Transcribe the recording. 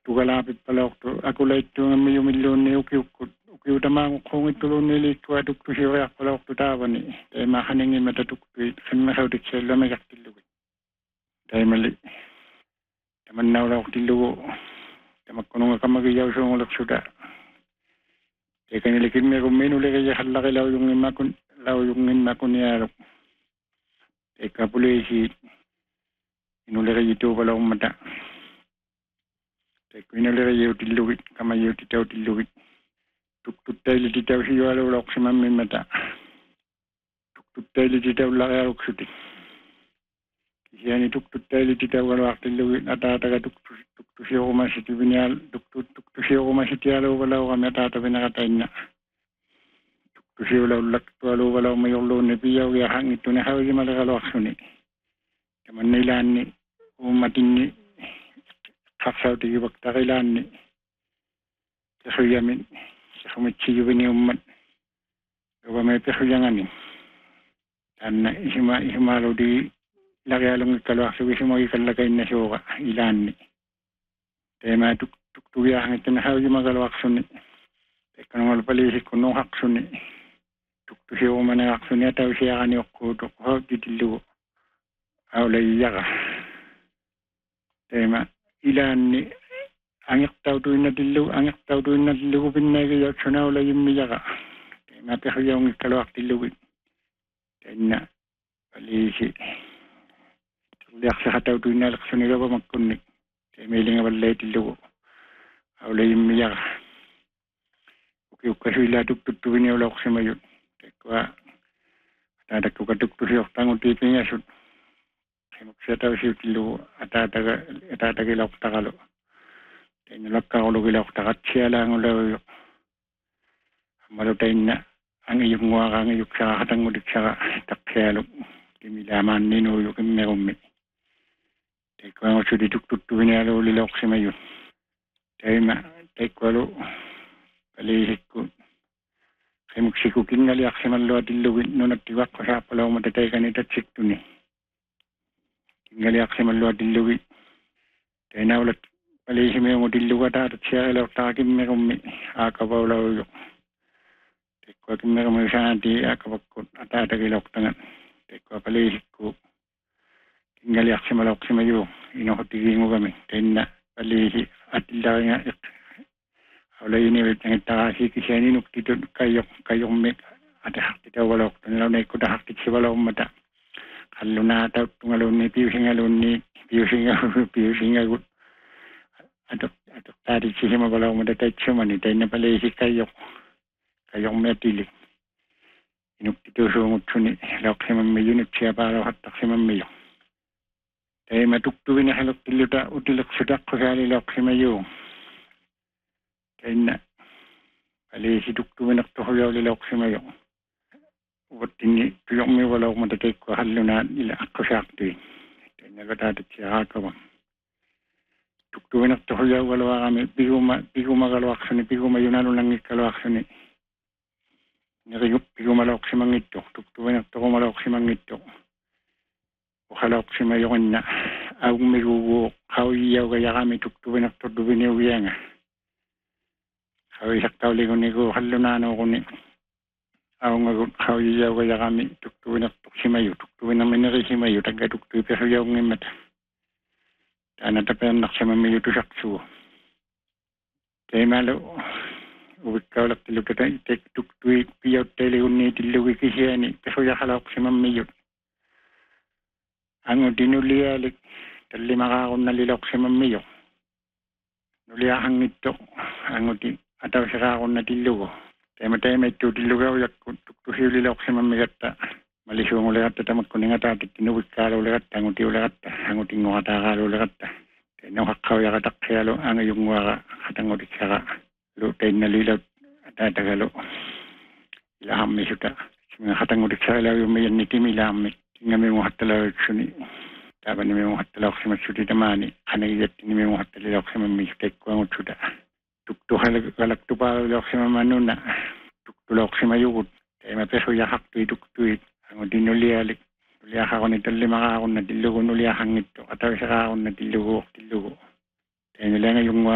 tuktukalapit pala ako laitto nga may umilon ni ukiukut. Ukiutama kung itulong nilikwa tuktusiyak pala ako tawa ni. Dahil makaningin matatuktuit. Kasi masautik siya lamay kaktilugit. Dahil mali. Taman na wala ako tilugo. Tamak ko nung kamagayaw sa mga laksuda. Dahil kanilikin may kuminuli kaya halaki law yung imakon niyarok. Dahil kapulisi. Inuli kayo ito pala akong mata. Dahil inuli kayo tilugit. Kamayo titaw tilugit. Tuktut tayo titaw siyo alaw lak si mami mata. Tuktut tayo titaw laki arok suti. Kisiya ni tuktut tayo titaw alawak tilugit. Atataga tuktu siyo kumasiti binyal. Tuktu siyo kumasiti alaw walaw kami atatabi nakatayin na. Tuktu siyo alaw lakto alaw walaw mayolo ni piyaw. Yahang ito na hawa di malakalawak suni. Taman nilaan ni umating ni kaksaw tigi baktakilaan ni. Kasuyamin. Kumitsiyo ni umat. Gawa may pesuyangan ni. Tan isimalo di laki along ikalwak. So isimo ikalagay na siya ilan ni. Tayo mga tuktuyahan ito na hawa yung magalwak so ni. Tayo kanong alpalisik ko nung hakso ni. Tuktusiyo ko man ang hakso niya. Tayo siya ka ni okuto. Hawa titilugo. Awla iyaka. Tayo mga ilan ni. Angyak tau tuin na tilu pinay kayo tsuna wala yung miyaka. Kaya mapikaw yung ikalawak tiluwin. Kaya na palisi. Tuliak sa kataw tuin na lakso nila pa magkunik. Kaya may linga walay tiluwo. Wala yung miyaka. Ukiukaso ila tuktutuin niya wala ko si mayon. Kaya kwa atatak ko katuktusiyok tangon tipin niya sud. Kaya magsataw siya tiluwo atatagilak takalo. Tayo nalaka ko lugila ko takat siya lang ulo. Malutay na ang iyong waka ang iyong sa katangudik sa takyalog. Kimilaman nino yung merumi. Tayo ko ang usudi tuktutuin niya alo lilok si mayon. Tayo ko alo palisik ko. Kaya magsikukin ngaliak si malo at ilugin no nagtiwak ko sa palaw matatay ka nito tsik to ni. Ngaliak si malo at ilugin. Tayo na ulat palisi may diluga at siya ilaw takin may kumi akabaw law yung tekwa kim may kumi sa nanti akabakot at atagilaw tangan tekwa palisi ko kingaliak si malawak si mayo inokotigin mo kami tayo na palisi at ilaw nga awla iniwit ng itakasi kisya ninuk dito kayong may atahak dito walawak tanlaw na ikudahak dito si walawak mata kalo na ataw tungalaw ni piyusing agut Atok tadi siya mabalaw mo datay siya man itay na palisi kayong metilik. Inuk dito sungot suni lak si mamiyunit siya para hatak si mamiyo. Tayo matuktuwin na halok tiluta utilak sudak ko sa lilak si mayo. Tayo na palisi tuktuwin ak tuhuyaw lilak si mayo. Uwat ini tuyok may walaw mo datay ko halo na nila ako sakti. Tayo nagatatat siya hakawang. Tuktuwin at tuhuyaw walawa kami. Bigo magalawak sa ni. Bigo mayunano lang ikalawak sa ni. Bigo malawak si mangito. Tuktuwin at tuho malawak si mangito. Ukalawak si mayon na. Awang may gugo. Kawiyaw kaya kami. Tuktuwin at tuduwin niyo nga. Kawiyak tao lingon ni ko. Halunano ko ni. Awang kawiyaw kaya kami. Tuktuwin at si mayo. Tuktuwin namin na si mayo. Taga tuktuwin pero yaw ng mata. Tana tapen nak sama mi yutu saksu. Kaya malo uwit ka ulak tilog kata itek tuk tui piyaw tele unni tilog ikisya ni pero ya halak si mami yut. Ang dinulialik tali makakon na lilok si mami yut. Nuliyahang ito ang di ataw sa kakon na tilog. Kaya matay may ito tilog yak tuk tuhi lilok si mami kata. Malisong ulit at tamat ko nga tatit tinuwit ka ulit at ang uti ulit at ang uting nga takalo ulit at no hakaw ya katak kaya ang yung waka katangudik sa lutay na lilaw at atagalo ilaham may suta mga katangudik sa ilaw yung mayan ni Tim ilaham may tinga may mga hatalaw suni taban ni may mga hatalaw si matsuti tamani kanagiyat ni may mga hatalaw si mamisutek ko ang utsuda tukto halak tupaw si mamano na tukto si mayukot kaya mapeso yahak tuktuit ang dinulialik. Nuliyak ako nito lima ako na dilugo nuliyakan ito. Ataw siya ako na dilugo. Kaya nila nga yung